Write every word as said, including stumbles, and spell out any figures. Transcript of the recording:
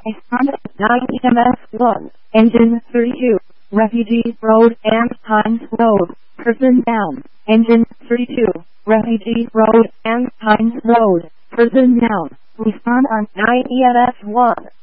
Respond nine E M S one, engine thirty-two, Refugee Road and Times Road, person down, engine thirty-two, Refugee Road and Times Road, person down. Respond on nine E M S one.